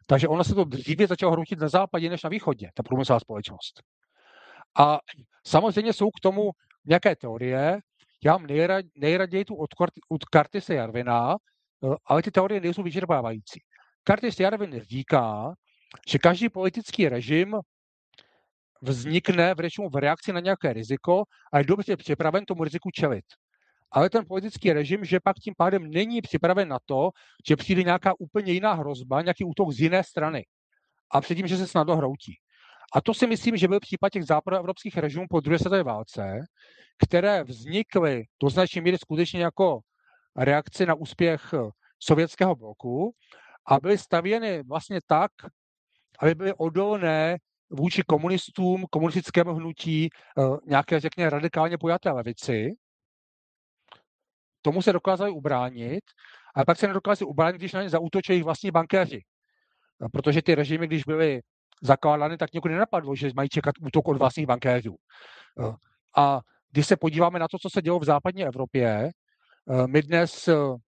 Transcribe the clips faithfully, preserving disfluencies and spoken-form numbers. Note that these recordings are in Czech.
Takže ono se to dříve začalo hroutit na západě než na východě, ta průmyslová společnost. A samozřejmě jsou k tomu nějaké teorie. Já mám nejrad, nejraději tu od, od Curtise Jarvina, ale ty teorie nejsou vyčerpávající. Curtis Jarvin říká, že každý politický režim vznikne v režimu v reakci na nějaké riziko a je dobře připraven tomu riziku čelit. Ale ten politický režim, že pak tím pádem není připraven na to, že přijde nějaká úplně jiná hrozba, nějaký útok z jiné strany. A předtím, že se snadno hroutí. A to si myslím, že byl případ těch západoevropských režimů po druhé světové válce, které vznikly do značné míry skutečně jako reakce na úspěch sovětského bloku a byly stavěny vlastně tak, aby byly odolné vůči komunistům, komunistickému hnutí, nějaké, řekněme, radikálně pojaté levici. Tomu se dokázali ubránit, ale pak se nedokázali ubránit, když na ně zaútočili vlastní bankéři. Protože ty režimy, když byly zakládány, tak někoho nenapadlo, že mají čekat útok od vlastních bankéřů. A když se podíváme na to, co se dělo v západní Evropě, my dnes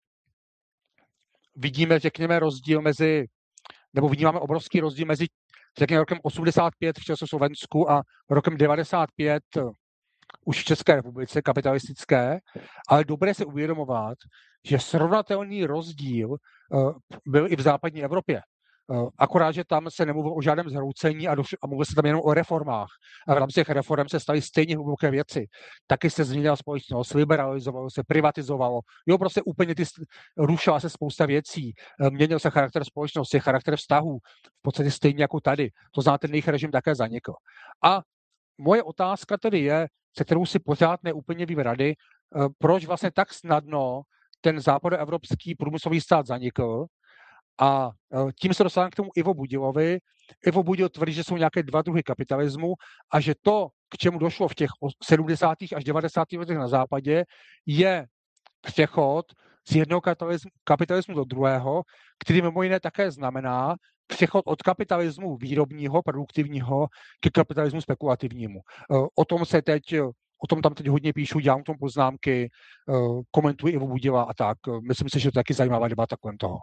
vidíme, řekněme, rozdíl mezi, nebo vidíme obrovský rozdíl mezi, řekněme, rokem osmdesát pět v Československu a rokem devadesát pět už v České republice kapitalistické, ale dobré se uvědomovat, že srovnatelný rozdíl byl i v západní Evropě. Akorát, že tam se nemluvilo o žádném zhroucení a, a mluvilo se tam jenom o reformách. A v rámci těch reform se staly stejně hluboké věci. Taky se změnila společnost, liberalizovalo se, privatizovalo. Jo, prostě úplně ty, rušila se spousta věcí. Měnil se charakter společnosti, charakter vztahů. V podstatě stejně jako tady. To znamená, ten jejich režim také zanikl. A moje otázka tedy je, se kterou si pořád neúplně vím rady, proč vlastně tak snadno ten západoevropský průmyslový stát zanikl. A tím se dostávám k tomu Ivo Budilovi. Ivo Budil tvrdí, že jsou nějaké dva druhy kapitalismu a že to, k čemu došlo v těch sedmdesátých až devadesátých letech na západě, je přechod z jednoho kapitalismu, kapitalismu do druhého, který mimo jiné také znamená přechod od kapitalismu výrobního, produktivního ke kapitalismu spekulativnímu. O tom se teď, o tom tam teď hodně píšu, dělám tom poznámky, komentuji Ivo Budila a tak. Myslím si, že to je taky zajímavá debata kolem toho.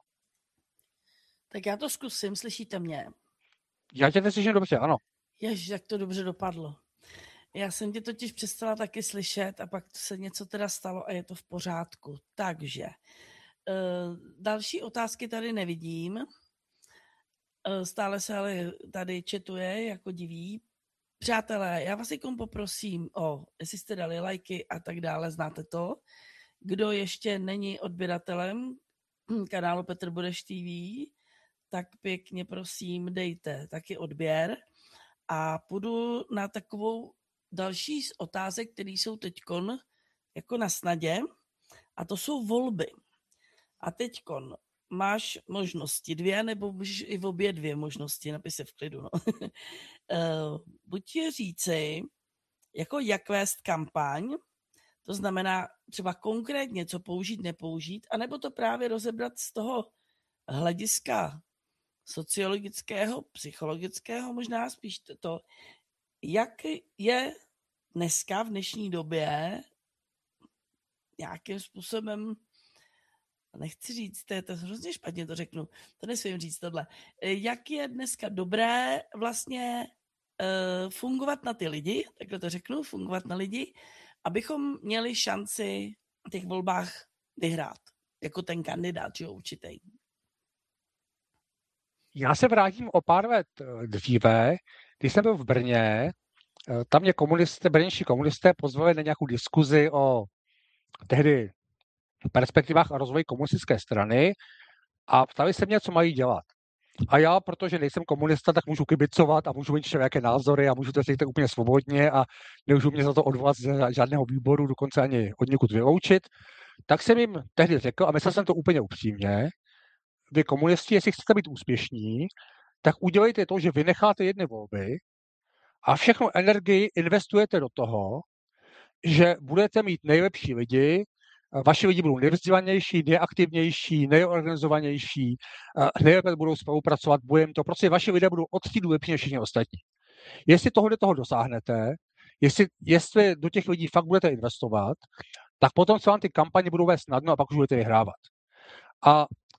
Tak já to zkusím, slyšíte mě? Já tě neslyším dobře, ano. Ježiš, jak to dobře dopadlo. Já jsem tě totiž přestala taky slyšet a pak se něco teda stalo a je to v pořádku. Takže uh, další otázky tady nevidím. Uh, stále se ale tady četuje jako diví. Přátelé, já vás jako poprosím o, jestli jste dali lajky a tak dále, znáte to. Kdo ještě není odběratelem kanálu Petr Budeš T V, tak pěkně prosím dejte taky odběr a půjdu na takovou další z otázek, které jsou teďkon jako na snadě a to jsou volby. A teďkon máš možnosti dvě, nebo můžeš i v obě dvě možnosti, napis se v klidu. No. uh, buď je říci, jako jak vést kampaň, to znamená třeba konkrétně, co použít, nepoužít, anebo to právě rozebrat z toho hlediska sociologického, psychologického, možná spíš to, jak je dneska v dnešní době nějakým způsobem, nechci říct, to je to hrozně špatně to řeknu, to nesmím říct tohle, jak je dneska dobré vlastně uh, fungovat na ty lidi, takhle to řeknu, fungovat na lidi, abychom měli šanci v těch volbách vyhrát, jako ten kandidát, že jo, určitej. Já se vrátím o pár let dříve, když jsem byl v Brně, tam mě komunisté, brněnští komunisté pozvali na nějakou diskuzi o tehdy perspektivách a rozvoji komunistické strany a ptali se mě, co mají dělat. A já, protože nejsem komunista, tak můžu kibicovat a můžu mít všelijaké názory a můžu to říct úplně svobodně a nemůžu mě za to odvolat z žádného výboru, dokonce ani od někud vyloučit. Tak jsem jim tehdy řekl, a myslel jsem to úplně upřímně, vy komunisti, jestli chcete být úspěšní, tak udělejte to, že vynecháte jedny volby a všechno energii investujete do toho, že budete mít nejlepší lidi, vaši lidi budou nejvzdělanější, nejaktivnější, nejorganizovanější, nejlépe budou spolupracovat, budeme to, prostě vaši lidé budou od třídu lepší než všichni ostatní. Jestli tohle toho dosáhnete, jestli, jestli do těch lidí fakt budete investovat, tak potom se vám ty kampaně budou vést snadno a pak už budete vyhrávat. A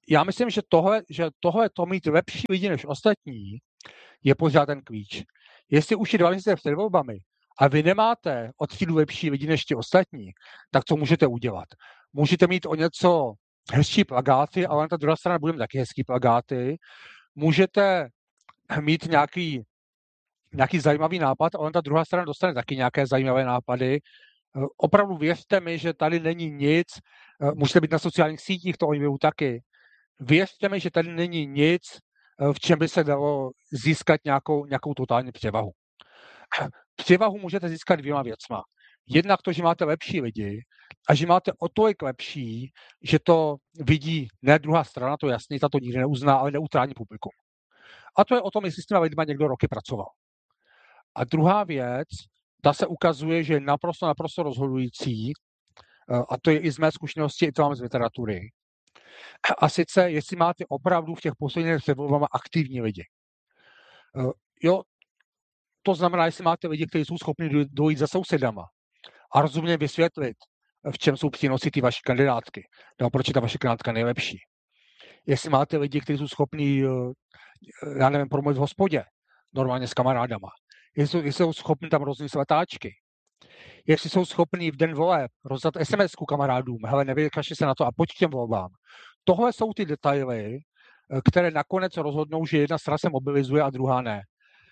já myslím, že tohle, že tohle to mít lepší lidi než ostatní je pořád ten klíč. Jestli už je dva měsíce před volbami a vy nemáte od cílu lepší lidi než ti ostatní, tak co můžete udělat? Můžete mít o něco hezčí plakáty, ale na ta druhá strana budeme taky hezký plakáty. Můžete mít nějaký, nějaký zajímavý nápad, ale ta druhá strana dostane taky nějaké zajímavé nápady. Opravdu věřte mi, že tady není nic, můžete být na sociálních sítích, to oni budou taky. Věřte mi, že tady není nic, v čem by se dalo získat nějakou, nějakou totální převahu. Převahu můžete získat dvěma věcma. Jednak to, že máte lepší lidi a že máte o tolik lepší, že to vidí ne druhá strana, to jasně, ta to nikdy neuzná, ale neutrální publikum. A to je o tom, jestli s těma lidma někdo roky pracoval. A druhá věc, ta se ukazuje, že je naprosto, naprosto rozhodující, a to je i z mé zkušenosti, i to mám z literatury. A sice, jestli máte opravdu v těch posledních před volbama aktivní lidi. Jo, to znamená, jestli máte lidi, kteří jsou schopni dojít za sousedama a rozumně vysvětlit, v čem jsou přínosy ty vaší kandidátky, nebo proč je ta vaše kandidátka nejlepší. Jestli máte lidi, kteří jsou schopni, já nevím, promluvit v hospodě, normálně s kamarádama. Jestli, jestli jsou schopni tam rozníst letáčky. Jestli jsou schopni v den voleb rozdat es em esku kamarádům, hele, nevykašli se na to a pojď k těm volbám. Tohle jsou ty detaily, které nakonec rozhodnou, že jedna strana se mobilizuje a druhá ne.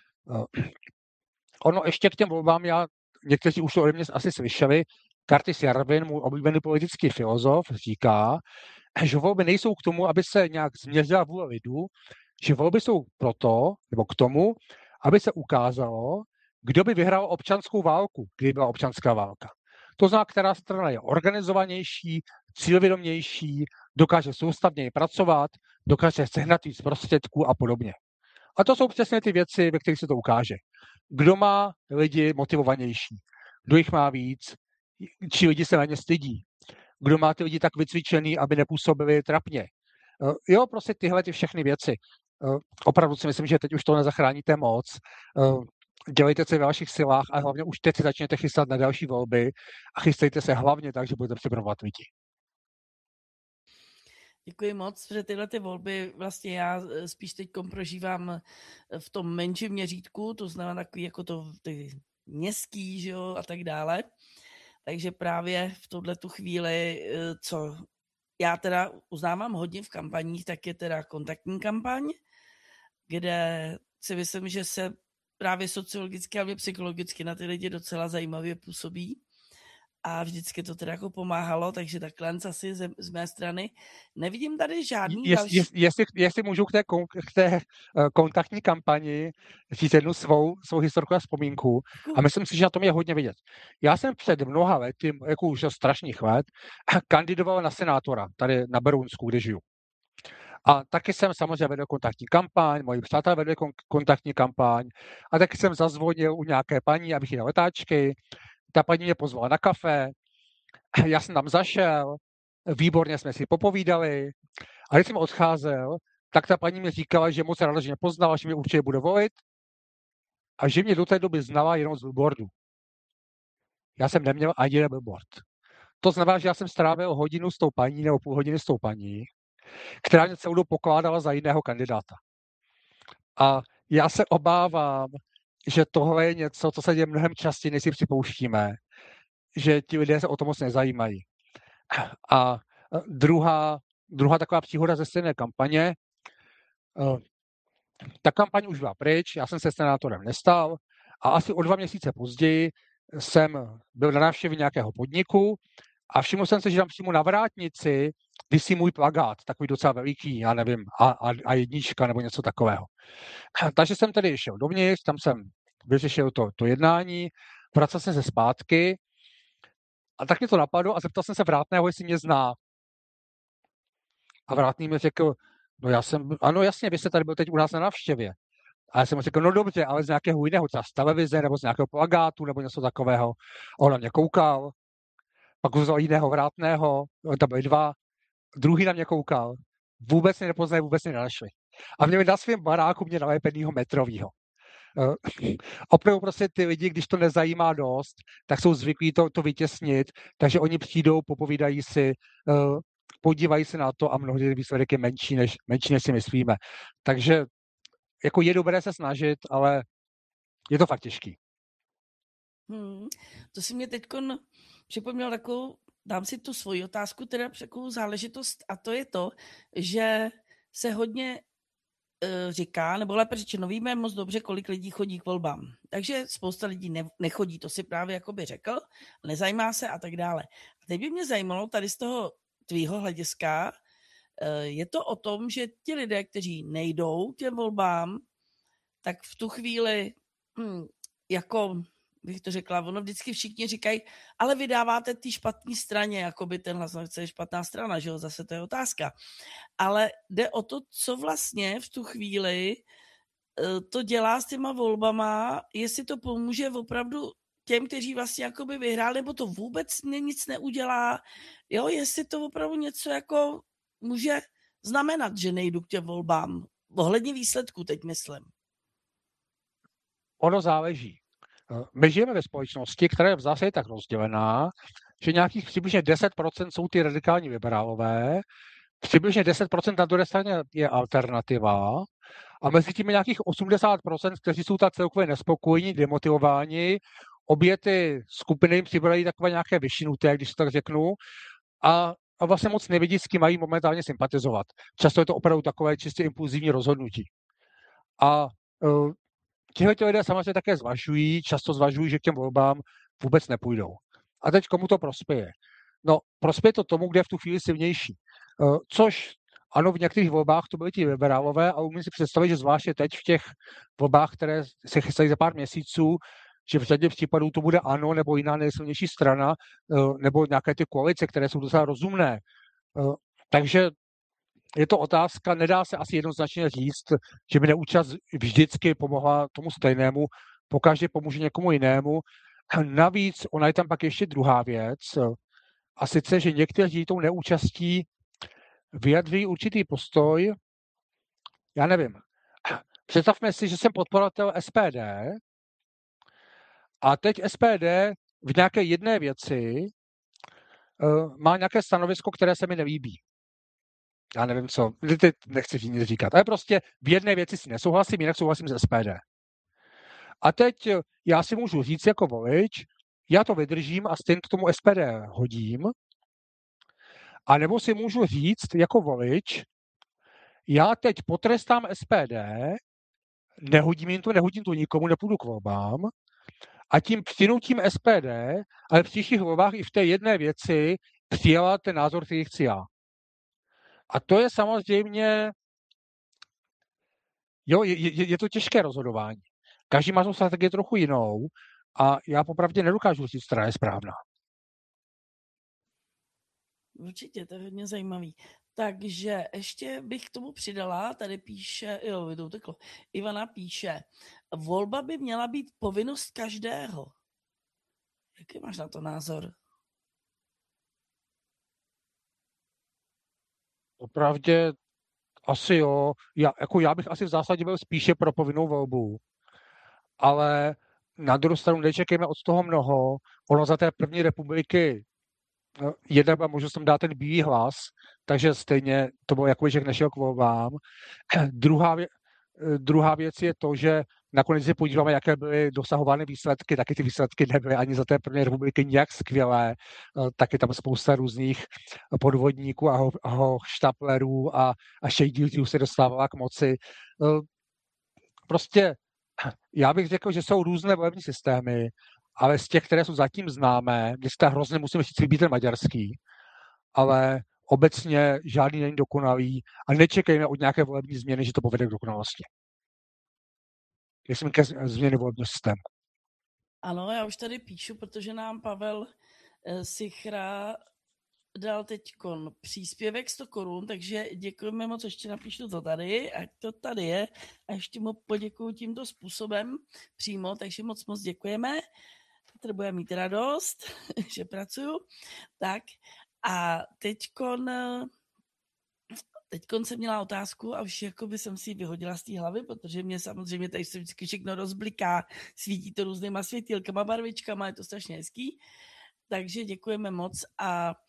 Ono ještě k těm volbám, já, někteří už to ode mě asi slyšeli, Curtis Jarvin, můj oblíbený politický filozof, říká, že volby nejsou k tomu, aby se nějak změřila vůle lidu, že volby jsou proto, nebo k tomu, aby se ukázalo, kdo by vyhrál občanskou válku, kdyby byla občanská válka. To znamená, která strana je organizovanější, cílevědomější, dokáže soustavněji pracovat, dokáže sehnat víc prostředků a podobně. A to jsou přesně ty věci, ve kterých se to ukáže. Kdo má lidi motivovanější, kdo jich má víc, či lidi se na ně stydí, kdo má ty lidi tak vycvičený, aby nepůsobili trapně. Jo, prostě tyhle ty všechny věci. Opravdu si myslím, že teď už to nezachráníte moc. Dělejte se ve vašich silách a hlavně už teď si začněte chystat na další volby a chystejte se hlavně tak, že budete připravovat lidi. Děkuji moc, že tyhle ty volby vlastně já spíš teď prožívám v tom menším měřítku, to znamená takový jako to ty městský, že jo, a tak dále. Takže právě v tuhletu chvíli, co já teda uznávám hodně v kampaních, tak je teda kontaktní kampaň, kde si myslím, že se právě sociologicky a psychologicky na ty lidi docela zajímavě působí. A vždycky to teda jako pomáhalo, takže takhle asi z, z mé strany. Nevidím tady žádný jest, další... Jest, jestli, jestli můžu k té, k té kontaktní kampani říct jednu svou, svou historku a vzpomínku. A myslím si, že na tom je hodně vidět. Já jsem před mnoha lety, jako už strašných let, kandidoval na senátora tady na Berounsku, kde žiju. A taky jsem samozřejmě vedl kontaktní kampaň, moji přátelé vedli kontaktní kampaň a taky jsem zazvonil u nějaké paní, abych jí dal letáčky. Ta paní mě pozvala na kafe, já jsem tam zašel, výborně jsme si popovídali a když jsem odcházel, tak ta paní mi říkala, že moc ráda, že mě poznala, že mě určitě bude volit a že mě do té doby znala jenom z billboardu. Já jsem neměl ani jeden billboard. To znamená, že já jsem strávil hodinu s tou paní nebo půl hodiny s tou paní, která mě celou dobu pokládala za jiného kandidáta. A já se obávám, že tohle je něco, co se děje mnohem častěji, než si připouštíme, že ti lidé se o to moc nezajímají. A druhá, druhá taková příhoda ze stejné kampaně, ta kampaň už byla pryč, já jsem se senátorem nestal a asi o dva měsíce později jsem byl na návštěvě nějakého podniku a všiml jsem se, že tam přímo na vrátnici visí můj plakát, takový docela veliký, já nevím, a, a, a jednička nebo něco takového. Takže jsem tedy šel dovnitř, tam jsem vyřešil to, to jednání, vracel jsem se zpátky a tak mě to napadlo a zeptal jsem se vrátného, jestli mě zná. A vrátný mi řekl, no já jsem, ano jasně, vy jste tady byl teď u nás na návštěvě. A já jsem mu řekl, no dobře, ale z nějakého jiného, třeba z televize, nebo z nějakého plakátu, nebo něco takového. A on na mě koukal, pak vzal jiného vrátného, tam byli dva, druhý na mě koukal, vůbec mě nepoznali, vůbec mě nenašli. A měli na svém baráku mě nalépenýho metrovýho. Uh, opravdu prostě ty lidi, když to nezajímá dost, tak jsou zvyklí to, to vytěsnit, takže oni přijdou, popovídají si, uh, podívají se na to a mnohdy výsledek je menší, než, menší, než si myslíme. Takže jako je dobré se snažit, ale je to fakt těžký. Hmm, to si mě teď připomněl takovou, dám si tu svoji otázku, teda takovou záležitost, a to je to, že se hodně e, říká, nebo lépe řečeno, víme moc dobře, kolik lidí chodí k volbám. Takže spousta lidí ne, nechodí, to si právě jakoby řekl, nezajímá se a tak dále. A teď by mě zajímalo tady z toho tvýho hlediska, e, je to o tom, že ti lidé, kteří nejdou k těm volbám, tak v tu chvíli hm, jako bych to řekla, ono vždycky všichni říkají, ale vydáváte té špatné straně, jako by ten hlas je špatná strana, že jo, zase to je otázka. Ale jde o to, co vlastně v tu chvíli to dělá s těma volbama, jestli to pomůže opravdu těm, kteří vlastně jakoby vyhráli, nebo to vůbec nic neudělá, jo, jestli to opravdu něco jako může znamenat, že nejdu k těm volbám. Ohledně výsledků teď myslím. Ono záleží. My žijeme ve společnosti, která je v zásadě tak rozdělená, že nějakých přibližně deset procent jsou ty radikální liberálové, přibližně deset procent na druhé straně je alternativa a mezi tím je nějakých osmdesát procent, kteří jsou tak celkově nespokojení, demotivováni. Obě ty skupiny jim přibývají takové nějaké vyšinuté, když to tak řeknu, a, a vlastně moc nevidí, s kým mají momentálně sympatizovat. Často je to opravdu takové čistě impulzivní rozhodnutí. A uh, tihle lidé samozřejmě také zvažují, často zvažují, že k těm volbám vůbec nepůjdou. A teď komu to prospěje? No, prospěje to tomu, kde je v tu chvíli silnější. Uh, což ano, v některých volbách to byly ti liberálové, a umím si představit, že zvláště teď v těch volbách, které se chystají za pár měsíců, že v řadě případů to bude ANO nebo jiná nejsilnější strana, uh, nebo nějaké ty koalice, které jsou docela rozumné. Uh, takže je to otázka, nedá se asi jednoznačně říct, že by neúčast vždycky pomohla tomu stejnému, pokaždé pomůže někomu jinému. Navíc ona je tam pak ještě druhá věc, a sice, že někteří tou neúčastí vyjadří určitý postoj, já nevím. Představme si, že jsem podporovatel S P D a teď S P D v nějaké jedné věci uh, má nějaké stanovisko, které se mi nelíbí. Já nevím co, teď nechci nic říkat, ale prostě v jedné věci si nesouhlasím, jinak souhlasím s S P D. A teď já si můžu říct jako volič, já to vydržím a stejně k tomu S P D hodím, a nebo si můžu říct jako volič, já teď potrestám S P D, nehodím jim to, nehodím to nikomu, nepůjdu k volbám, a tím přinutím S P D, ale v příštích volbách i v té jedné věci přijala ten názor, který chci já. A to je samozřejmě, jo, je, je, je to těžké rozhodování. Každý má tu strategii trochu jinou a já popravdě nedokážu říct, která je správná. Určitě, to je hodně zajímavý. Takže ještě bych k tomu přidala, tady píše, jo, to uteklo, Ivana píše, volba by měla být povinnost každého. Jaký máš na to názor? Opravdě asi jo. Já, jako já bych asi v zásadě byl spíše pro povinnou volbu. Ale na druhou stranu nečekejme od toho mnoho. Ono za té první republiky jedna byla možnost tam dát ten bílý hlas, takže stejně to bylo jako, že nešel k volbám. Druhá, vě, druhá věc je to, že nakonec se podíváme, jaké byly dosahovány výsledky, taky ty výsledky nebyly ani za té první republiky nijak skvělé, taky tam spousta různých podvodníků a, ho, a hochštaplerů a, a šejdílců se dostávala k moci. Prostě já bych řekl, že jsou různé volební systémy, ale z těch, které jsou zatím známé, dneska hrozně musíme říct vybít ten maďarský, ale obecně žádný není dokonalý a nečekejme od nějaké volební změny, že to povede k dokonalosti. Jestli ke změny volebního systému. Ano, já už tady píšu, protože nám Pavel Sichra dal teďkon příspěvek sto korun, takže děkujeme moc, ještě napíšu to tady, ať to tady je a ještě mu poděkuju tímto způsobem přímo, takže moc moc děkujeme. Petr bude mít radost, že pracuju. Tak a teďkon, teďkon jsem měla otázku a už jako by jsem si ji vyhodila z té hlavy, protože mě samozřejmě tady se vždycky všechno rozbliká, svítí to různýma světýlkama, barvičkama, je to strašně hezký. Takže děkujeme moc a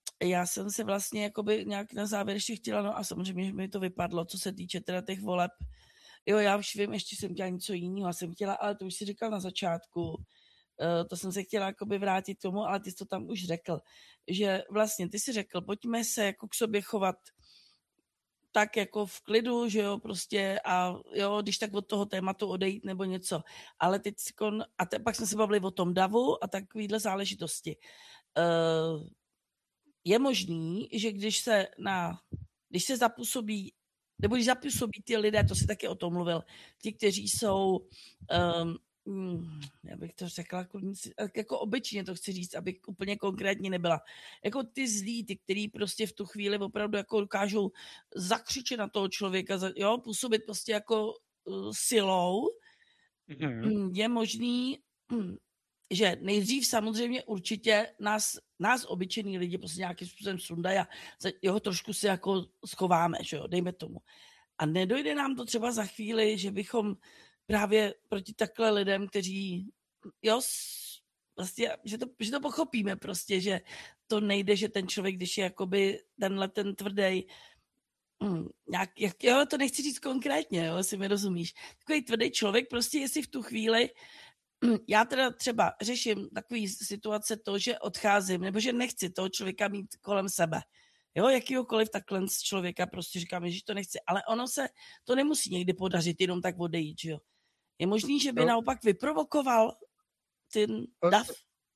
já jsem si vlastně jakoby nějak na závěr ještě chtěla, no a samozřejmě, že mi to vypadlo, co se týče teda těch voleb. Jo, já už vím, ještě jsem chtěla něco jiného, jsem chtěla, ale to už si říkal na začátku, to jsem se chtěla jakoby vrátit k tomu, ale ty jsi to tam už řekl, že vlastně ty jsi řekl, pojďme se jako k sobě chovat tak jako v klidu, že jo, prostě a jo, když tak od toho tématu odejít nebo něco. Ale teď a te, pak jsme se bavili o tom davu a takovýhle záležitosti. Uh, je možný, že když se na, když se zapůsobí, nebo když zapůsobí ty lidé, to si taky o tom mluvil, ti, kteří jsou um, Hmm, já bych to řekla jako, jako obyčejně to chci říct, abych úplně konkrétně nebyla. Jako ty zlí, ty, který prostě v tu chvíli opravdu jako dokážou zakřičet na toho člověka, jo, působit prostě jako uh, silou, mm-hmm. je možný, že nejdřív samozřejmě určitě nás, nás obyčejní lidi prostě nějakým způsobem sundají a jeho trošku si jako schováme, že jo, dejme tomu. A nedojde nám to třeba za chvíli, že bychom právě proti takhle lidem, kteří, jo, vlastně, že to, že to pochopíme prostě, že to nejde, že ten člověk, když je jakoby tenhle ten tvrdý, hm, nějak, jak, jo, to nechci říct konkrétně, jo, jestli mi rozumíš. Takový tvrdý člověk prostě, jestli v tu chvíli, já teda třeba řeším takový situace to, že odcházím, nebo že nechci toho člověka mít kolem sebe. Jo, jakýhokoliv takhle z člověka prostě říkám, že to nechci, ale ono se, to nemusí někdy podařit jenom tak odejít, že jo. Je možný, že by no. naopak vyprovokoval ten dav?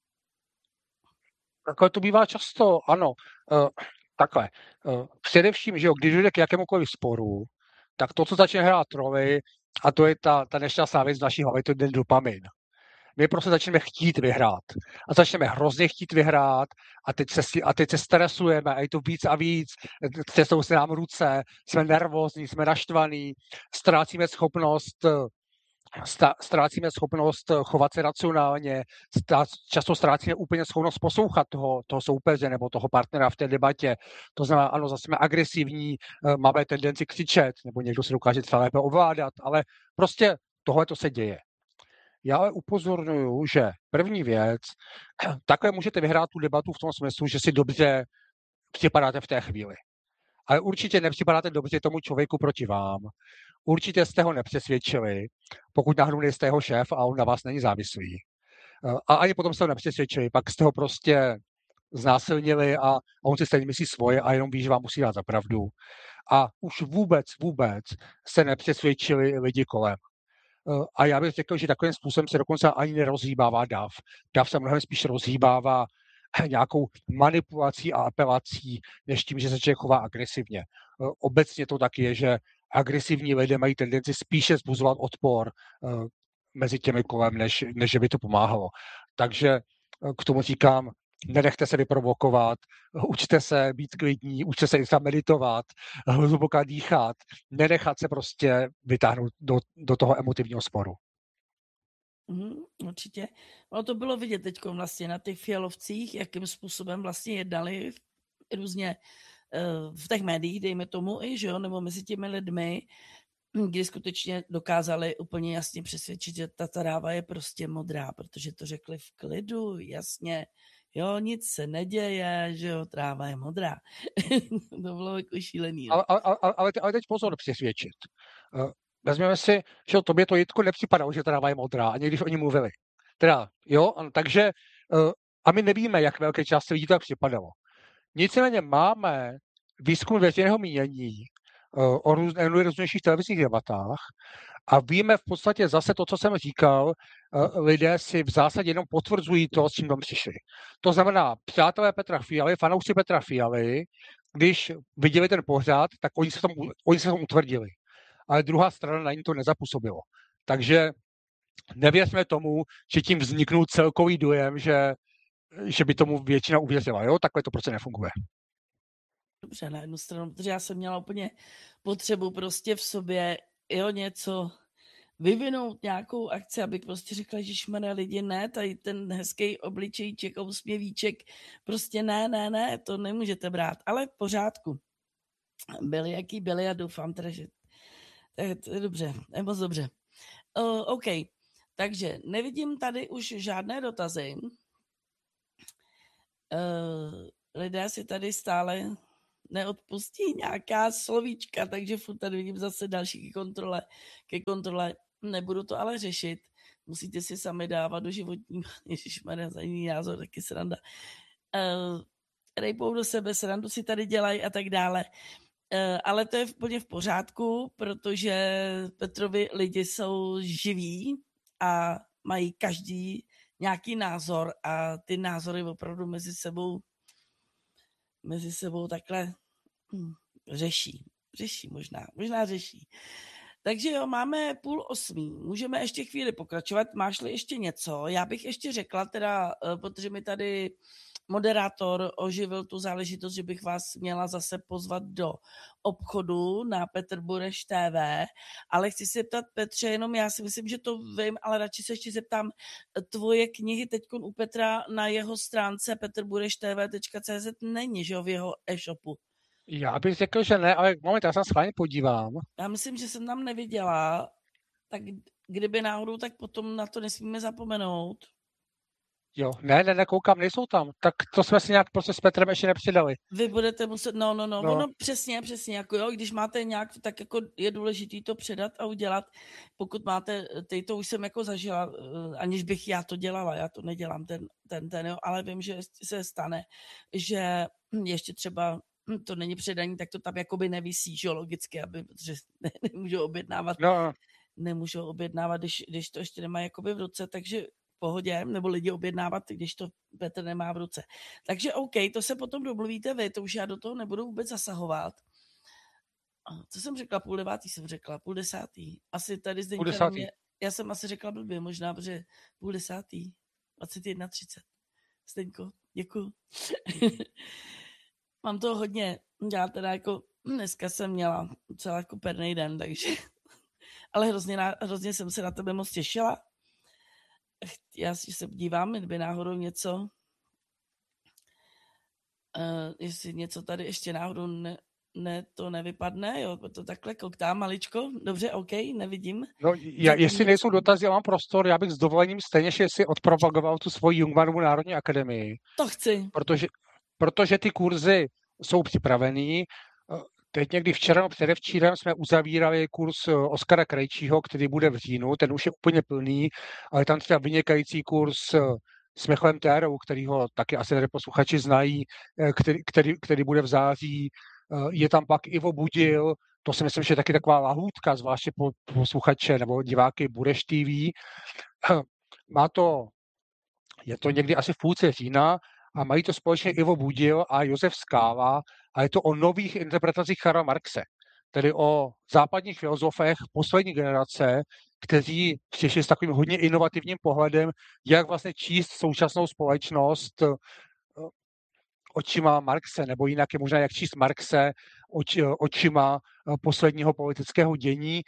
Takhle to bývá často, ano. Uh, takhle. Uh, především, že jo, když jde k jakémukoliv sporu, tak to, co začne hrát roli, a to je ta, ta nešťastná věc v naší hlavě, to je ten dopamin. My prostě začneme chtít vyhrát. A začneme hrozně chtít vyhrát a teď se, a teď se stresujeme a je to víc a víc. Třesou se nám ruce, jsme nervózní, jsme naštvaní, ztrácíme schopnost ztrácíme schopnost chovat se racionálně, často ztrácíme úplně schopnost poslouchat toho, toho soupeře nebo toho partnera v té debatě. To znamená, ano, zase jsme agresivní, máme tendenci křičet, nebo někdo se dokáže třeba lépe ovládat, ale prostě tohle to se děje. Já ale upozorňuji, že první věc, takhle můžete vyhrát tu debatu v tom smyslu, že si dobře připadáte v té chvíli. Ale určitě nepřipadáte dobře tomu člověku proti vám. Určitě jste ho nepřesvědčili, pokud náhodou nejste jeho šéf a on na vás není závislý. A ani potom jste ho nepřesvědčili, pak jste ho prostě znásilnili a on si stejně myslí svoje a jenom ví, že vám musí dát za pravdu. A už vůbec, vůbec se nepřesvědčili lidi kolem. A já bych řekl, že takovým způsobem se dokonce ani nerozhýbává dav. Dav se mnohem spíš rozhýbává nějakou manipulací a apelací, než tím, že se člověk chová agresivně. Obecně to tak je, že agresivní lidé mají tendenci spíše vzbuzovat odpor mezi těmi kolem, než, než by to pomáhalo. Takže k tomu říkám, nenechte se vyprovokovat, učte se být klidní, učte se i třeba meditovat, hluboká dýchat, nenechat se prostě vytáhnout do, do toho emotivního sporu. Mm, určitě. No to bylo vidět teď vlastně na těch fialovcích, jakým způsobem vlastně jednali různě uh, v těch médiích, dejme tomu, i, že jo, nebo mezi těmi lidmi, kdy skutečně dokázali úplně jasně přesvědčit, že ta tráva je prostě modrá, protože to řekli v klidu, jasně, jo, nic se neděje, že jo, tráva je modrá. To bylo jako šílený. Ale, ale, ale, ale teď pozor přesvědčit. Uh, vezměme si, že tobě to Jitko nepřipadalo, že tráva je modrá, ani když oni mluvili. Teda, jo, takže, uh, a my nevíme, jak velké části lidí to tak připadalo. Nicméně máme výzkum veřejného mínění uh, o různějších televizních debatách a víme v podstatě zase to, co jsem říkal, lidé si v zásadě jenom potvrzují to, s čím tam přišli. To znamená, přátelé Petra Fialy, fanoušci Petra Fialy, když viděli ten pořad, tak oni se, tom, oni se tom utvrdili. Ale druhá strana na ní to nezapůsobilo. Takže nevěřme tomu, že tím vzniknul celkový dojem, že, že by tomu většina uvěřila. Jo? Takhle to prostě nefunguje. Dobře, na jednu stranu, protože já jsem měla úplně potřebu prostě v sobě jo, něco vyvinout, nějakou akci, abych prostě řekla, ježišmarja, lidi, ne, tady ten hezký obličejček, usměvíček, prostě ne, ne, ne, to nemůžete brát, ale v pořádku. Byli, jaký byli a doufám teda, že to je, to je dobře, je moc dobře. Uh, OK, takže nevidím tady už žádné dotazy. Uh, lidé si tady stále neodpustí nějaká slovíčka, takže furt tady vidím zase další ke kontrole. Ke kontrole nebudu to ale řešit. Musíte si sami dávat do životního, ježišmarja, za jiný názor, taky sranda. Uh, rejpou do sebe, srandu si tady dělají a tak dále. Uh, ale to je úplně v pořádku, protože Petrovi lidi jsou živí a mají každý nějaký názor a ty názory opravdu mezi sebou mezi sebou takhle hm, řeší. Řeší možná, možná řeší. Takže jo, máme půl osmý. Můžeme ještě chvíli pokračovat. Máš-li ještě něco? Já bych ještě řekla, teda, protože mi tady moderátor oživil tu záležitost, že bych vás měla zase pozvat do obchodu na Petr Bureš T V, ale chci se zeptat, Petře, jenom já si myslím, že to vím, ale radši se ještě zeptám, tvoje knihy teďkon u Petra na jeho stránce petr bureš t v tečka c z není, že jo, v jeho e-shopu. Já bych řekl, že ne, ale moment, já se schválně podívám. Já myslím, že jsem tam neviděla, tak kdyby náhodou, tak potom na to nesmíme zapomenout. Jo, ne, ne, nekoukám, nejsou tam. Tak to jsme si nějak prostě s Petrem ještě nepřidali. Vy budete muset, no, no, no, no. Ono přesně, přesně, jako jo, když máte nějak, tak jako je důležitý to předat a udělat. Pokud máte, teď to už jsem jako zažila, aniž bych já to dělala, já to nedělám, ten, ten, ten, jo, ale vím, že se stane, že ještě třeba to není předaní, tak to tam jakoby nevisí, že logicky, aby, protože ne, nemůžu objednávat, no. nemůžu objednávat, když, když to ještě nemá jakoby v ruce, takže pohodě, nebo lidi objednávat, když to Petr nemá v ruce. Takže OK, to se potom domluvíte vy, to už já do toho nebudu vůbec zasahovat. Co jsem řekla? Půl devátý jsem řekla, půl desátý. Asi tady zde mě, já jsem asi řekla blbě, možná, protože půl desátý, dvacet jedna třicet. Zdeňko, děkuju. Mám toho hodně, já teda jako dneska jsem měla celá jako pernej den, takže ale hrozně, hrozně jsem se na tebe moc těšila. Já si se dívám, kdyby náhodou něco, uh, jestli něco tady ještě náhodou ne, ne, to nevypadne, jo, to takhle koktám maličko, dobře, OK, nevidím. No, já, jestli nejsou dotazy, já mám prostor, já bych s dovolením stejně, že si odpropagoval tu svoji Jungmannovu Národní akademii. To chci. Protože, protože ty kurzy jsou připravený. Teď někdy včera, předevčírem jsme uzavírali kurz Oskara Krejčího, který bude v říjnu, ten už je úplně plný, ale tam třeba vynikající kurz s Michalem Térou, kterýho taky asi tady posluchači znají, který, který, který bude v září. Je tam pak Ivo Budil, to si myslím, že je taky taková lahůdka, zvláště po posluchače nebo diváky Bureš T V. Má to, je to někdy asi v půlce října, a mají to společně Ivo Budil a Josef Skála a je to o nových interpretacích Karla Marxe, tedy o západních filozofech poslední generace, kteří přišli s takovým hodně inovativním pohledem, jak vlastně číst současnou společnost očima Marxe, nebo jinak je možná jak číst Marxe oč, očima posledního politického dění.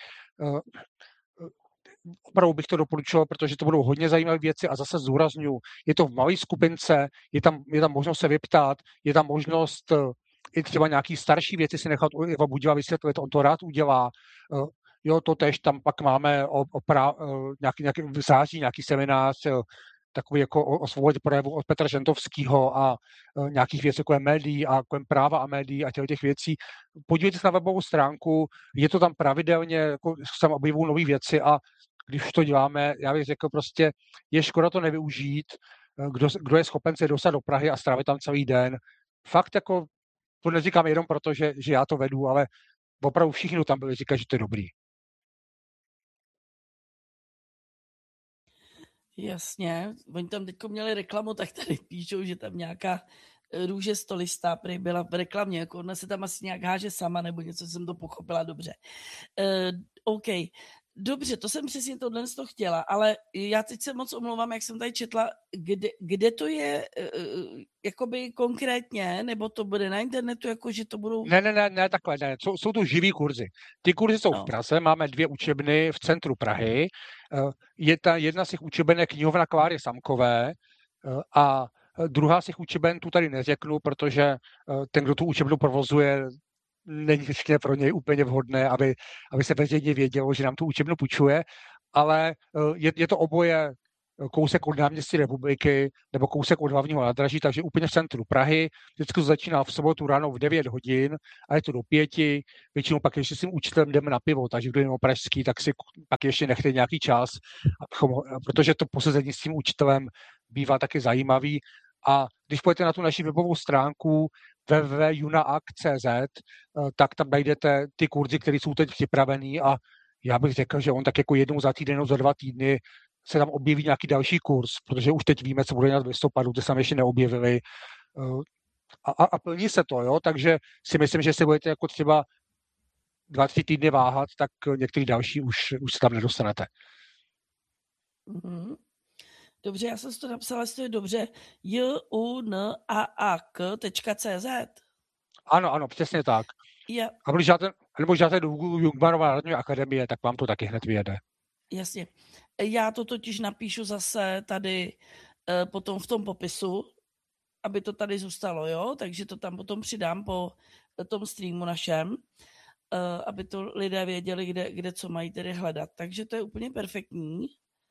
Opravdu bych to doporučoval, protože to budou hodně zajímavé věci a zase zdůraznuju, je to v malé skupince, je tam, je tam možnost se vyptát, je tam možnost i třeba nějaký starší věci si nechat u Iva Budila vysvětlit, on to rád udělá. Jo, to tež tam pak máme o, o pra, nějaký, nějaký v září nějaký seminář, takový jako o, o svobodě projevu od Petra Žentovského a nějakých věcí jako je médií a kolem práva a médií a těch, těch věcí. Podívejte se na webovou stránku, je to tam pravidelně, jako se tam objevují nové věci a když to děláme, já bych řekl prostě, je škoda to nevyužít, kdo, kdo je schopen se dostat do Prahy a strávit tam celý den. Fakt jako, to neříkám jenom proto, že, že já to vedu, ale opravdu všichni tam byli říkat, že to je dobrý. Jasně, oni tam teď měli reklamu, tak tady píšou, že tam nějaká růže stolista prý byla v reklamě, jako ona se tam asi nějak háže sama, nebo něco jsem to pochopila dobře. Uh, OK, dobře, to jsem přesně tohle z toho chtěla, ale já teď se moc omlouvám, jak jsem tady četla, kde, kde to je uh, jakoby konkrétně, nebo to bude na internetu, jako že to budou... Ne, ne, ne, ne takhle, ne, jsou, jsou to živý kurzy. Ty kurzy jsou no. v Praze, máme dvě učebny v centru Prahy, uh, je ta, jedna z těch učeben je knihovna Kláry Samkové uh, a druhá z těch učeben tu tady neřeknu, protože uh, ten, kdo tu učebnu provozuje, není vždycky pro něj úplně vhodné, aby, aby se veřejně vědělo, že nám tu učebnu půjčuje, ale je, je to oboje kousek od náměstí Republiky nebo kousek od hlavního nádraží, takže úplně v centru Prahy. Vždycky to začíná v sobotu ráno v devět hodin a je to do pěti. Většinou pak ještě s tím učitelem jdeme na pivo, takže kdo je mimo pražský, tak si pak ještě nechte nějaký čas, abychom, protože to posezení s tím učitelem bývá taky zajímavý. A když půjdete na tu naši webovou stránku w w w tečka junaak tečka c z, tak tam najdete ty kurzy, které jsou teď připravený a já bych řekl, že on tak jako jednou za týden, jednou za dva týdny se tam objeví nějaký další kurz, protože už teď víme, co bude dělat v listopadu, to se tam ještě neobjevili. A, a, a plní se to, jo, takže si myslím, že se budete jako třeba dva, tři týdny váhat, tak některý další už, už se tam nedostanete. Mm-hmm. Dobře, já jsem si to napsala, jestli to je dobře. junaak tečka c z. Ano, ano, přesně tak. Ja. A když dáte, nebo žádáte do Google Jungmannova národní akademie, tak vám to taky hned vyjede. Jasně. Já to totiž napíšu zase tady e, potom v tom popisu, aby to tady zůstalo, jo? Takže to tam potom přidám po tom streamu našem, e, aby to lidé věděli, kde, kde co mají tedy hledat. Takže to je úplně perfektní.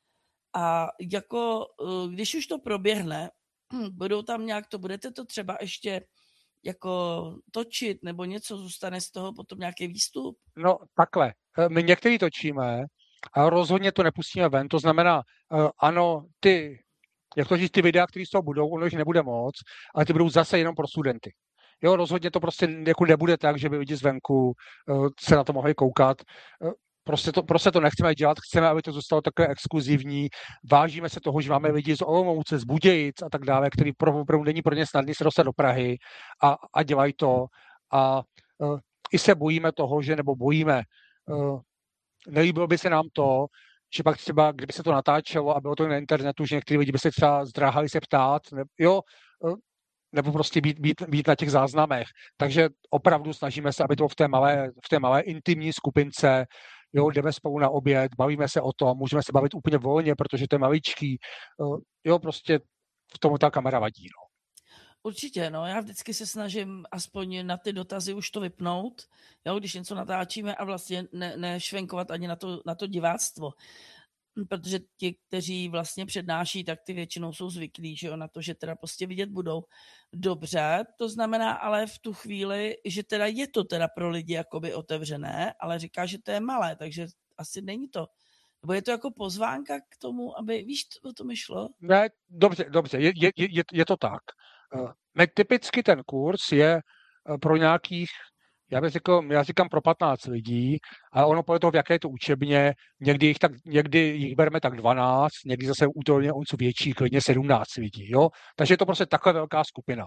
A jako, e, když už to proběhne, budou tam nějak to, budete to třeba ještě jako točit, nebo něco zůstane z toho potom nějaký výstup? No takhle, my některý točíme, a rozhodně to nepustíme ven, to znamená, ano, ty, jak to říct, ty videa, které z toho budou, ono jich nebude moc, ale ty budou zase jenom pro studenty. Jo, rozhodně to prostě jako nebude tak, že by lidi zvenku se na to mohli koukat. Prostě to, prostě to nechceme dělat, chceme, aby to zůstalo takové exkluzivní. Vážíme se toho, že máme lidi z Olomouce, z Budějic a tak dále, který opravdu není pro ně snadný se dostat do Prahy a, a dělají to. A uh, i se bojíme toho, že nebo bojíme, uh, nelíbilo by se nám to, že pak třeba, kdyby se to natáčelo a bylo to na internetu, že někteří lidi by se třeba zdráhali se ptát, ne, jo, uh, nebo prostě být, být, být na těch záznamech. Takže opravdu snažíme se, aby to v té malé, v té malé intimní skupince, jo, jdeme spolu na oběd, bavíme se o tom, můžeme se bavit úplně volně, protože to je maličký. Jo, prostě v tomu ta kamera vadí. No. Určitě, no, já vždycky se snažím aspoň na ty dotazy už to vypnout, jo, když něco natáčíme a vlastně ne, nešvenkovat ani na to, na to diváctvo. Protože ti, kteří vlastně přednáší, tak ty většinou jsou zvyklí, že jo, na to, že teda prostě vidět budou. Dobře, to znamená ale v tu chvíli, že teda je to teda pro lidi jakoby otevřené, ale říká, že to je malé, takže asi není to. Nebo je to jako pozvánka k tomu, aby, víš, o to mi šlo? Ne, dobře, dobře, je, je, je, je to tak. Uh, typicky ten kurz je uh, pro nějakých, já bych řekl, já říkám pro patnáct lidí, ale ono podle toho, v jaké je to učebně, někdy jich, tak, někdy jich bereme tak dvanáct, někdy zase útolně on jsou větší, klidně sedmnáct lidí, jo? Takže je to prostě takhle velká skupina.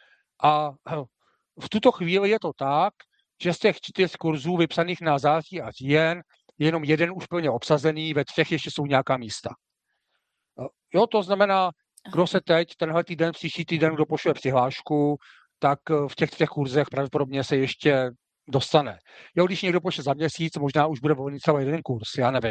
A uh, v tuto chvíli je to tak, že z těch čtyř kurzů vypsaných na září a říjen je jenom jeden už plně obsazený, ve třech ještě jsou nějaká místa. Uh, jo, to znamená, kdo se teď, tenhle týden, příští týden, kdo pošle přihlášku, tak v těch těch kurzech pravděpodobně se ještě dostane. Jo, když někdo pošle za měsíc, možná už bude volný celý jeden kurz, já nevím.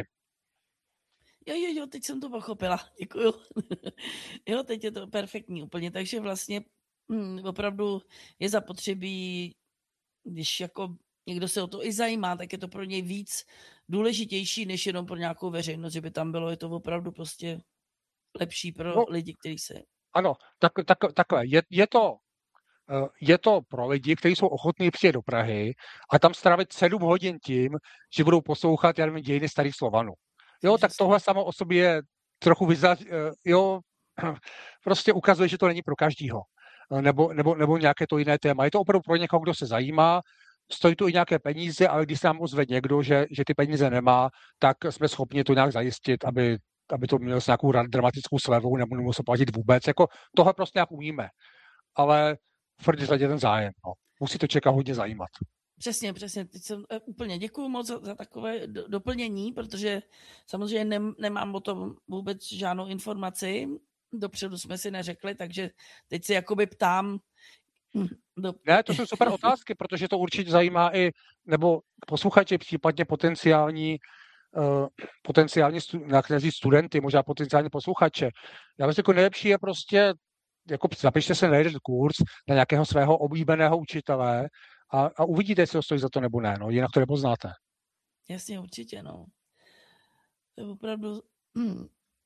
Jo, jo, jo, teď jsem to pochopila, děkuju. Jo, teď je to perfektní úplně, takže vlastně hm, opravdu je zapotřebí, když jako někdo se o to i zajímá, tak je to pro něj víc důležitější, než jenom pro nějakou veřejnost, že by tam bylo, je to opravdu prostě lepší pro no, lidi, kteří se... Ano, tak, tak, takhle, je, je, to, je to pro lidi, kteří jsou ochotní přijet do Prahy a tam strávit sedm hodin tím, že budou poslouchat, já nevím, dějiny starých Slovanů. Jo, tak tohle samo o sobě je trochu vyzař, jo, prostě ukazuje, že to není pro každýho. Nebo, nebo, nebo nějaké to jiné téma. Je to opravdu pro někoho, kdo se zajímá, stojí tu i nějaké peníze, ale když se nám ozve někdo, že, že ty peníze nemá, tak jsme schopni to nějak zajistit, aby, aby to mělo s nějakou dramatickou slevou, nebo nemusel platit vůbec. Jako tohle prostě nějak umíme. Ale v první řadě ten zájem. No. Musí to čekat hodně zajímat. Přesně, přesně. Teď jsem úplně děkuju moc za, za takové do, doplnění, protože samozřejmě ne, nemám o tom vůbec žádnou informaci. Dopředu jsme si neřekli, takže teď se jakoby ptám. Do... Ne, to jsou super otázky, protože to určitě zajímá i, nebo posluchači, případně potenciální, uh, potenciální stu, studenty, možná potenciální posluchače. Já myslím, jako nejlepší je prostě, jako zapište se na jeden kurz na nějakého svého oblíbeného učitele a, a uvidíte, jestli to stojí za to nebo ne, no, jinak to nepoznáte. Jasně, určitě, no. To je opravdu... Hmm.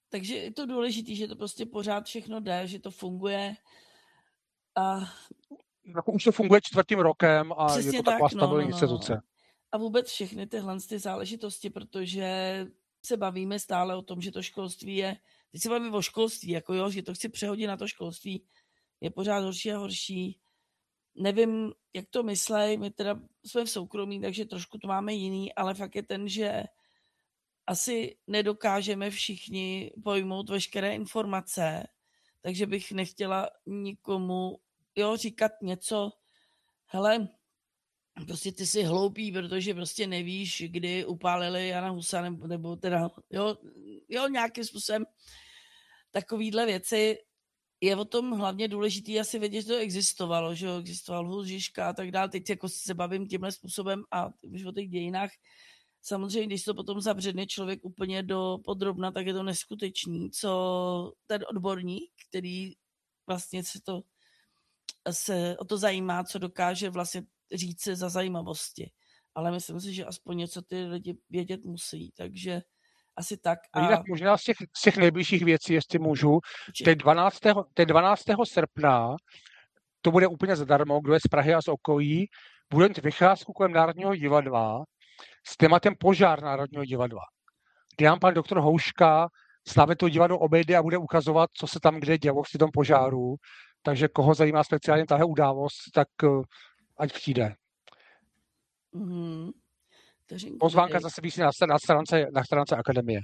takže je to důležité, že to prostě pořád všechno jde, že to funguje. A Jako už to funguje čtvrtým rokem a je přesně to taková tak, no, stabilní no, no, instituce. no. A vůbec všechny tyhle ty záležitosti, protože se bavíme stále o tom, že to školství je, teď se bavíme o školství, jako jo, že to chci přehodit na to školství, je pořád horší a horší. Nevím, jak to myslej, my teda jsme v soukromí, takže trošku to máme jiný, ale fakt je ten, že asi nedokážeme všichni pojmout veškeré informace, takže bych nechtěla nikomu jo, říkat něco, hele, prostě ty jsi hloupý, protože prostě nevíš, kdy upálili Jana Husa, nebo, nebo teda, jo, jo, nějakým způsobem takovýhle věci. Je o tom hlavně důležitý asi vědět, že to existovalo, že jo, existoval Hus, Žižka a tak dále. Teď jako se bavím tímhle způsobem a už o těch dějinách. Samozřejmě, když to potom zabředne člověk úplně do podrobna, tak je to neskutečný, co ten odborník, který vlastně se to se o to zajímá, co dokáže vlastně říct se za zajímavosti. Ale myslím si, že aspoň něco ty lidi vědět musí, takže asi tak. A jinak možná z těch, z těch nejbližších věcí, jestli můžu, teď dvanáctého, teď dvanáctého srpna to bude úplně zadarmo, kdo je z Prahy a z okolí, bude mít vycházku kolem Národního divadla s tématem požár Národního divadla. Kdy nám pan doktor Houška slavě to divadlo obejde a bude ukazovat, co se tam kde dělo při tom požáru. Takže koho zajímá speciálně tahle událost, tak uh, ať přijde. Mm-hmm. Pozvánka zase víc na, na, stránce, na stránce akademie.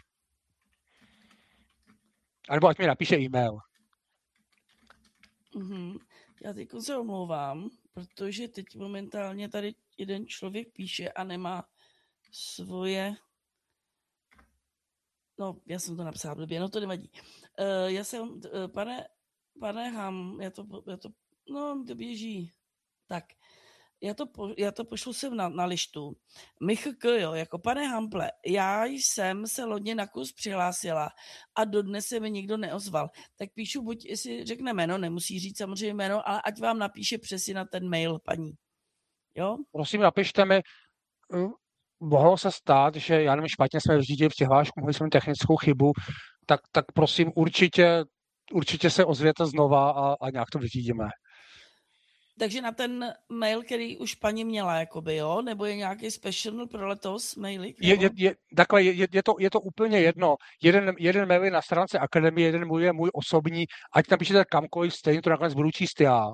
A nebo ať mi napíše e-mail. Mm-hmm. Já teď se omlouvám, protože teď momentálně tady jeden člověk píše a nemá svoje... No, já jsem to napsala blbě, no to nevadí. Uh, já jsem, uh, pane, pane Ham, já to, já to, no, to běží. Tak, já to, po, já to pošlu sem na, na lištu. Michl, jo, jako pane Hample, já jsem se lodně na kurz přihlásila a dodnes se mi nikdo neozval. Tak píšu, buď jestli řekne jméno, nemusí říct samozřejmě jméno, ale ať vám napíše přesně na ten mail, paní. Jo? Prosím, napište mi, mohlo se stát, že já nevím, špatně jsme vyřídili přihlášku, mohli jsme technickou chybu, tak, tak prosím, určitě, určitě se ozvěte znova a, a nějak to vyřídíme. Takže na ten mail, který už paní měla, jakoby, jo? Nebo je nějaký special pro letos mailik? Je, je, je, takhle, je, je, to, je to úplně jedno. Jeden, jeden mail je na stránce akademie, jeden můj je můj osobní, ať napíšete kamkoliv, stejně to nakonec budu číst já.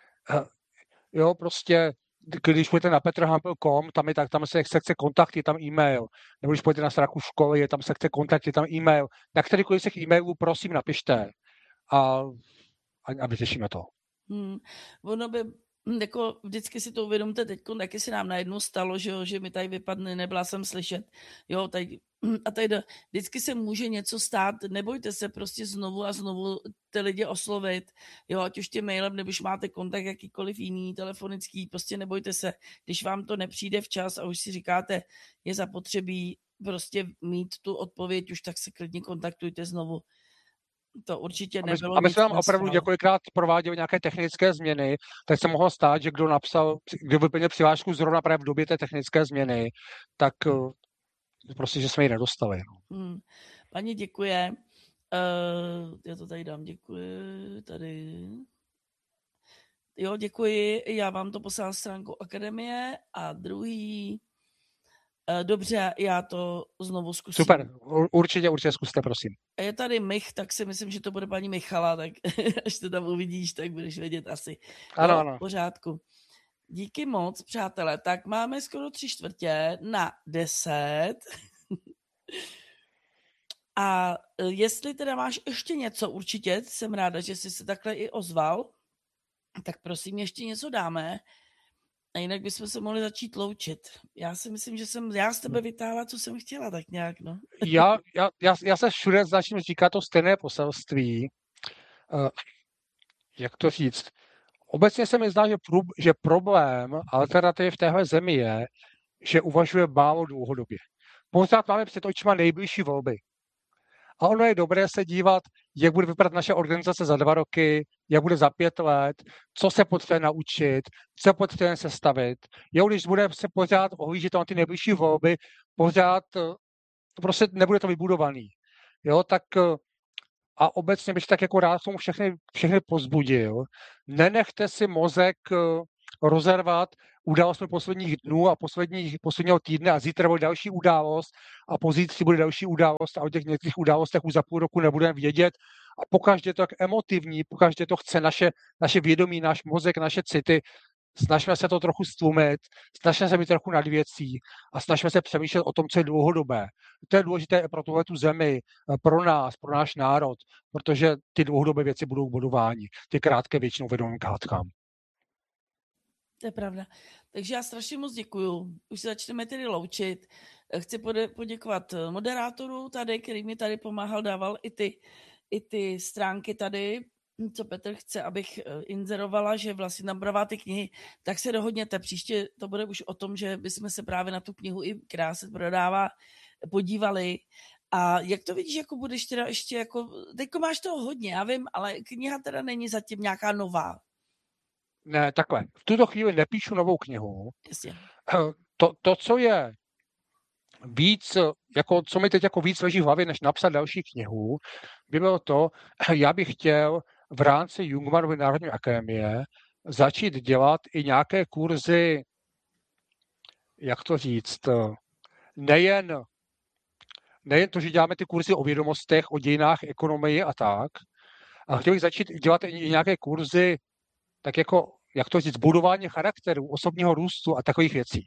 Jo, prostě, když půjdete na petrhampel tečka com, tam je tak, tam se sekce kontakty, je tam e-mail. Nebo když půjdete na stránku školy, je tam sekce kontakty, je tam e-mail. Na kterýkoliv z těch e-mailů, prosím, napište. A, a, a vyřešíme to. Hmm. Ono by, jako vždycky si to uvědomte teď, taky se nám najednou stalo, že, jo, že mi tady vypadne, nebyla jsem slyšet, jo, tady, a tady vždycky se může něco stát, nebojte se prostě znovu a znovu ty lidi oslovit, jo, ať už tě mailem, nebo už máte kontakt jakýkoliv jiný, telefonický, prostě nebojte se, když vám to nepřijde včas a už si říkáte, je zapotřebí prostě mít tu odpověď, už tak se klidně kontaktujte znovu. To určitě nebylo. A my jsme tam opravdu několikrát prováděli nějaké technické změny, tak se mohlo stát, že kdo napsal, kdo vyplnil přihlášku zrovna právě v době té technické změny, tak prostě, že jsme ji nedostali. Hmm. Paní děkuje. Uh, já to tady dám, děkuji. Tady. Jo, děkuji. Já vám to poslal stránku akademie a druhý. Dobře, já to znovu zkusím. Super, určitě, určitě zkuste, prosím. Je tady Mich, tak si myslím, že to bude paní Michala, tak až to tam uvidíš, tak budeš vědět asi. Ano, jo, ano. V pořádku. Díky moc, přátelé. Tak máme skoro tři čtvrtě na deset. A jestli teda máš ještě něco, určitě jsem ráda, že jsi se takhle i ozval, tak prosím, ještě něco dáme. A jinak bychom se mohli začít loučit. Já si myslím, že jsem já z tebe vytáhla, co jsem chtěla, tak nějak, no. já, já, já, já se všude začnu říkat to stejné poselství. Uh, jak to říct? Obecně se mi zdá, že, průb, že problém alternativy v téhle zemi je, že uvažuje málo dlouhodobě. Pořád máme před očima nejbližší volby. A ono je dobré se dívat, jak bude vypadat naše organizace za dva roky, jak bude za pět let, co se potřebuje naučit, co potřebuje sestavit. Jo, když bude se pořád ohlížet na ty nejbližší volby, pořád prostě nebude to vybudovaný. Jo, tak a obecně bych tak jako rád tomu všechny, všechny pozbudil. Nenechte si mozek rozervat událostmi posledních dnů a posledních, posledního týdne a zítra bude další událost a pozítří bude další událost a o těch některých událostech už za půl roku nebudeme vědět a pokaždé to tak emotivní, pokaždé to chce naše, naše vědomí, náš mozek, naše city. Snažme se to trochu stlumit, snažme se být trochu nad věcí a snažme se přemýšlet o tom, co je dlouhodobé. To je důležité pro tuhle tu zemi, pro nás, pro náš národ, protože ty dlouhodobé věci budou bodováni. Ty krátké většinou vedou k hádkám. To je pravda. Takže já strašně moc děkuju. Už se začneme tedy loučit. Chci poděkovat moderátoru tady, který mi tady pomáhal, dával i ty, i ty stránky tady, co Petr chce, abych inzerovala, že vlastně nabravá ty knihy, tak se dohodněte. Příště to bude už o tom, že bychom se právě na tu knihu, i která se prodává, podívali. A jak to vidíš, jako budeš teda ještě jako, teďko máš toho hodně, já vím, ale kniha teda není zatím nějaká nová. Ne, takhle. V tuto chvíli nepíšu novou knihu. Jasně. To, to, co je víc, jako, co mi teď jako víc leží v hlavě, než napsat další knihu, by bylo to, já bych chtěl v rámci Jungmannovy národní akademie začít dělat i nějaké kurzy, jak to říct, nejen, nejen to, že děláme ty kurzy o vědomostech, o dějinách, ekonomii a tak, a chtěl bych začít dělat i nějaké kurzy, tak jako, jak to říct, budování charakteru, osobního růstu a takových věcí.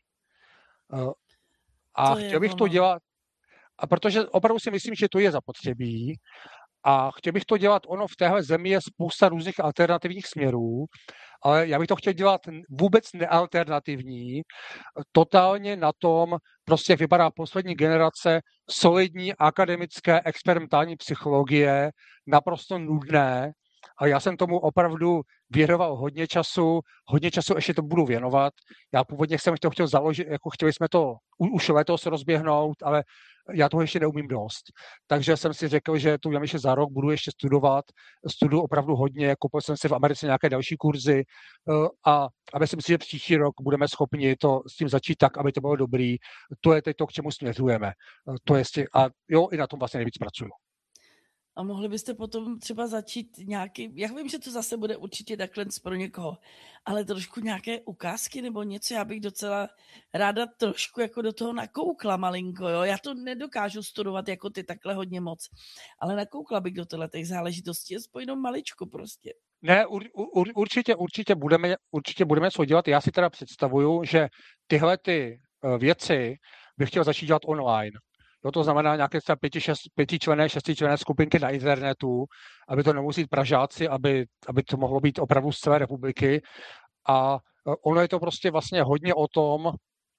A chtěl bych to dělat, a protože opravdu si myslím, že to je zapotřebí, a chtěl bych to dělat, ono v téhle zemi je spousta různých alternativních směrů, ale já bych to chtěl dělat vůbec nealternativní, totálně na tom, prostě jak vypadá poslední generace solidní akademické experimentální psychologie, naprosto nudné, a já jsem tomu opravdu věnoval hodně času, hodně času ještě to budu věnovat. Já původně jsem to chtěl založit, jako chtěli jsme to už letos rozběhnout, ale já toho ještě neumím dost. Takže jsem si řekl, že tu ještě za rok budu ještě studovat. Studuju opravdu hodně, koupil jsem si v Americe nějaké další kurzy a, a myslím si, že příští rok budeme schopni to s tím začít tak, aby to bylo dobrý. To je teď to, k čemu směřujeme. To je, a jo, i na tom vlastně nejvíc pracuju. A mohli byste potom třeba začít nějaký, já vím, že to zase bude určitě takhle pro někoho, ale trošku nějaké ukázky nebo něco, já bych docela ráda trošku jako do toho nakoukla malinko, jo. Já to nedokážu studovat jako ty takhle hodně moc, ale nakoukla bych do těch záležitostí, aspoň jenom maličko prostě. Ne, ur, ur, určitě, určitě budeme, určitě budeme co dělat. Já si teda představuju, že tyhle ty věci bych chtěl začít dělat online. Jo, to znamená nějaké pěti, šest, pětičlenné, šestičlenné skupinky na internetu, aby to nemusí být Pražáci, aby, aby to mohlo být opravdu z celé republiky. A ono je to prostě vlastně hodně o tom,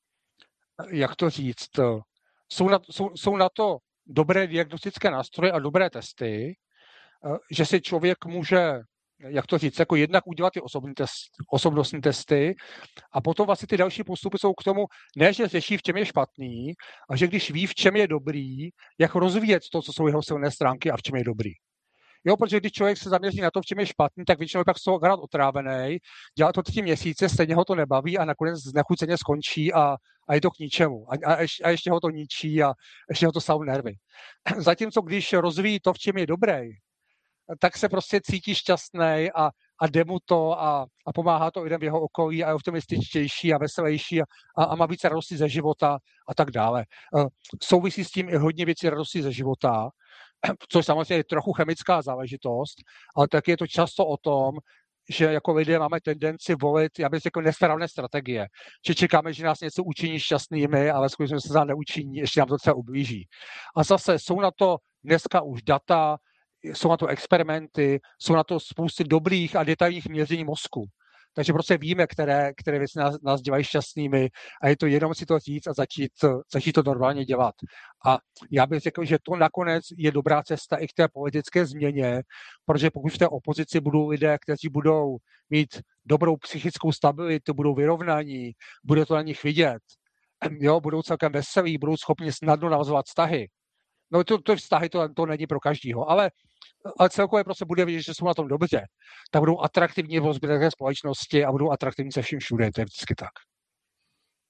jak to říct, jsou na, jsou, jsou na to dobré diagnostické nástroje a dobré testy, že si člověk může, jak to říct, jako jednak udělat ty osobní test, osobnostní testy a potom vlastně ty další postupy jsou k tomu, ne, že řeší, v čem je špatný, a že když ví, v čem je dobrý, jak rozvíjet to, co jsou jeho silné stránky a v čem je dobrý. Jo, protože když člověk se zaměří na to, v čem je špatný, tak většinou je pak z toho hrát otrávený, dělá to tři měsíce, stejně ho to nebaví a nakonec znechuceně skončí a, a je to k ničemu. A, a, ještě, a ještě ho to ničí a ještě ho to stavu nervy. Zatímco když rozvíjí to, v čem je dobrý, tak se prostě cítí šťastný a, a jde mu to a, a pomáhá to lidem v jeho okolí a je optimističtější a veselější a, a, a má více radosti ze života a tak dále. Uh, souvisí s tím i hodně věcí radosti ze života, což samozřejmě je trochu chemická záležitost, ale tak je to často o tom, že jako lidé máme tendenci volit, já bych řekl, nesprávné strategie. Že čekáme, že nás něco učiní šťastnými, ale skutečně se nám neučiní, ještě nám to třeba ublíží. A zase jsou na to dneska už data, jsou na to experimenty, jsou na to spousty dobrých a detailních měření mozku. Takže prostě víme, které, které věci nás, nás dělají šťastnými a je to jenom si to říct a začít, začít to normálně dělat. A já bych řekl, že to nakonec je dobrá cesta i k té politické změně, protože pokud v té opozici budou lidé, kteří budou mít dobrou psychickou stabilitu, budou vyrovnaní, bude to na nich vidět, jo, budou celkem veselí, budou schopni snadno navazovat vztahy. No to, to vztahy to, to není pro každýho, ale, ale celkově prostě bude vidět, že jsou na tom dobře. Tak budou atraktivní v rozběrné společnosti a budou atraktivní se vším všude, to je vždycky tak.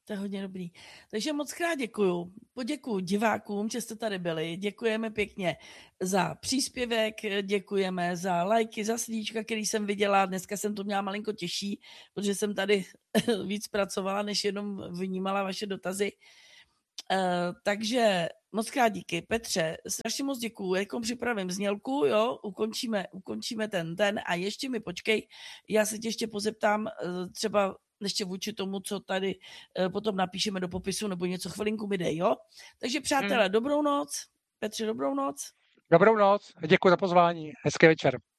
To je hodně dobrý. Takže moc krát děkuju. Poděkuju divákům, že jste tady byli. Děkujeme pěkně za příspěvek, děkujeme za lajky, za srdíčka, který jsem viděla. Dneska jsem to měla malinko těžší, protože jsem tady víc pracovala, než jenom vnímala vaše dotazy. Uh, takže moc krát díky. Petře, strašně moc děkuju. Jako připravím znělku, jo, ukončíme, ukončíme ten ten a ještě mi počkej, já se tě ještě pozeptám uh, třeba ještě vůči tomu, co tady uh, potom napíšeme do popisu, nebo něco chvilinku mi dej, jo? Takže přátelé, hmm. dobrou noc. Petře, dobrou noc. Dobrou noc, děkuji za pozvání, hezký večer.